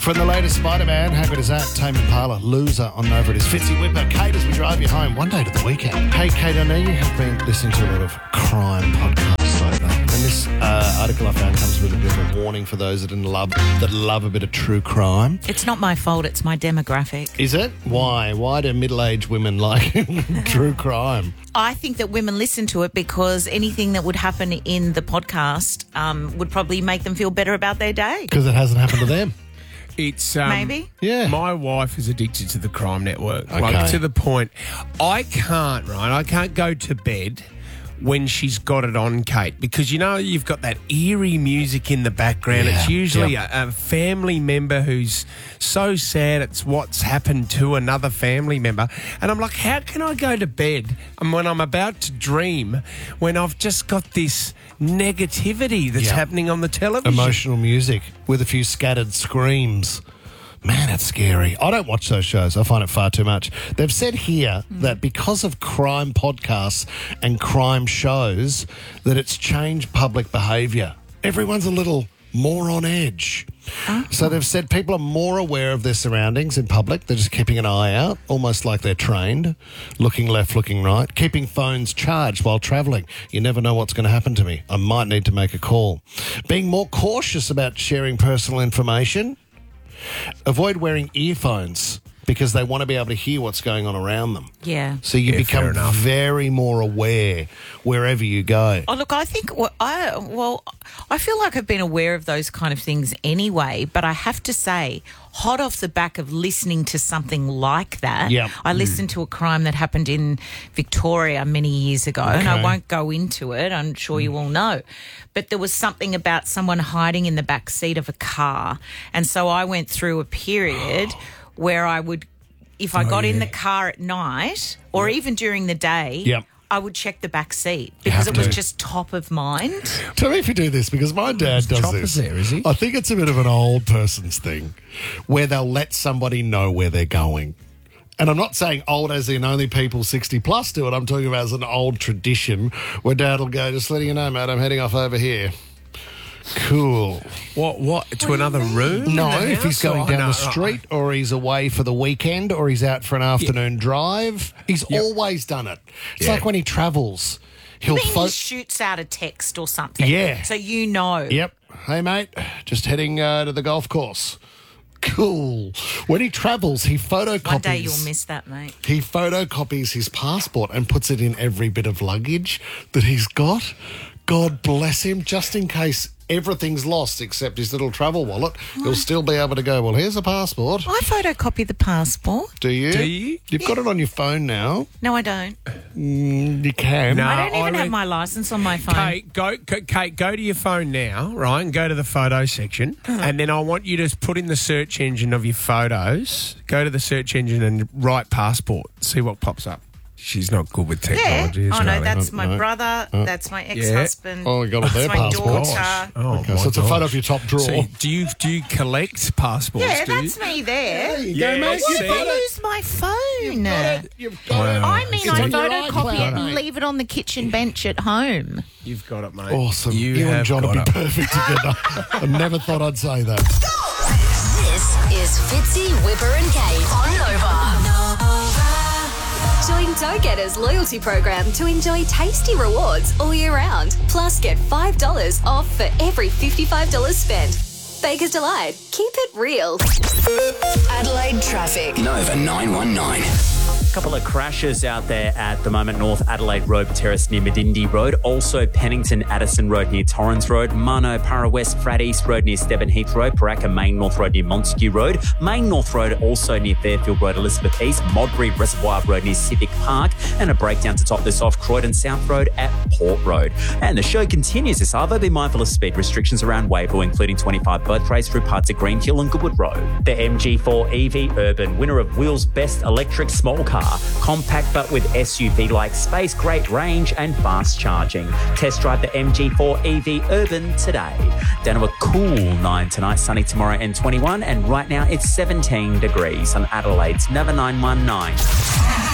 From the latest Spider-Man, how good is that? Tame Impala, Loser on Nova. It is Fitzy Whipper. Kate, as we drive you home, one day to the weekend. Hey, Kate, I know you have been listening to a lot of crime podcasts lately. And this article I found comes with a bit of a warning for those that love a bit of true crime. It's not my fault, it's my demographic. Is it? Why? Why do middle-aged women like true crime? I think that women listen to it because anything that would happen in the podcast would probably make them feel better about their day. Because it hasn't happened to them. It's Maybe. Yeah. My wife is addicted to the Crime Network, Okay. like to the point I can't go to bed when she's got it on, Kate, because you know you've got that eerie music in the background. Yeah, It's usually yeah. a family member who's so sad it's what's happened to another family member. And I'm like, how can I go to bed when I'm about to dream when I've just got this negativity that's Yeah. happening on the television? Emotional music with a few scattered screams. Man, it's scary. I don't watch those shows. I find it far too much. They've said here that because of crime podcasts and crime shows, that it's changed public behaviour. Everyone's a little more on edge. So they've said people are more aware of their surroundings in public. They're just keeping an eye out, almost like they're trained, looking left, looking right, keeping phones charged while travelling. You never know what's going to happen to me. I might need to make a call. Being more cautious about sharing personal information. Avoid wearing earphones because they want to be able to hear what's going on around them. Yeah. So you Yeah, fair become enough. very more aware wherever you go. Oh, look, I think, I feel like I've been aware of those kind of things anyway, but I have to say, hot off the back of listening to something like that, Yep. I listened to a crime that happened in Victoria many years ago, and I Okay. won't go into it. I'm sure you all know. But there was something about someone hiding in the back seat of a car. And so I went through a period where I would, if I got in the car at night or even during the day, Yep. I would check the back seat because have it was to. just top of mind. Tell me if you do this, because my dad does Chopper's this. there, is he? I think it's a bit of an old person's thing where they'll let somebody know where they're going. And I'm not saying old as in only people 60 plus do it. I'm talking about as an old tradition where dad will go, just letting you know, mate, I'm heading off over here. Cool. What to another room? No, in the if he's house? going Oh, down no, the street or he's away for the weekend or he's out for an afternoon drive, he's always done it. It's Yeah. like when he travels. He'll I mean, he shoots out a text or something. Yeah. So you know. Yep. Hey, mate, just heading to the golf course. Cool. When he travels, he photocopies. One day you'll miss that, mate. He photocopies his passport and puts it in every bit of luggage that he's got. God bless him, just in case everything's lost except his little travel wallet. He'll still be able to go, well, here's a passport. I photocopy the passport. Do you? Do you? You've got it on your phone now. No, I don't. You can. No. I don't even I have read- my licence on my phone. Kate, go to your phone now, right, and go to the photo section, and then I want you to put in the search engine of your photos. Go to the search engine and write passport. See what pops up. She's not good with Yeah. technology. is Oh, no, Riley? that's my No. brother. That's my ex-husband. Oh, you got it there, That's my passport. daughter. Oh, Okay, my so it's a photo gosh. of your top drawer. So do you collect passports? Yeah, do you? that's me there. There you Yeah, go, mate. see? You've got I it. lose my phone. You've got Wow. it. I mean, It's I on your photocopy iCloud, it and mate. leave it on the kitchen bench at home. You've got it, mate. Awesome. You and have John would got be it. perfect together. I never thought I'd say that. This is Fitzy, Whipper and Kate on Nova. Join Go Getter's loyalty program to enjoy tasty rewards all year round. Plus, get $5 off for every $55 spent. Baker's Delight. Keep it real. Adelaide traffic. Nova 919. Couple of crashes out there at the moment. North Adelaide Road Terrace near Medindi Road. Also Pennington Addison Road near Torrens Road. Mano Para West Frat East Road near Stebbin Heath Road. Paraka Main North Road near Montague Road. Main North Road also near Fairfield Road, Elizabeth East. Modbury Reservoir Road near Civic Park. And a breakdown to top this off, Croydon South Road at Port Road. And the show continues this hour. Be mindful of speed restrictions around Wavell, including 25 both race through parts of Greenhill and Goodwood Road. The MG4 EV Urban, winner of Wheels Best Electric Small Car. Compact but with SUV-like space, great range and fast charging. Test drive the MG4 EV Urban today. Down to a cool 9 tonight, sunny tomorrow and 21. And right now it's 17 degrees on Adelaide's Nova 919.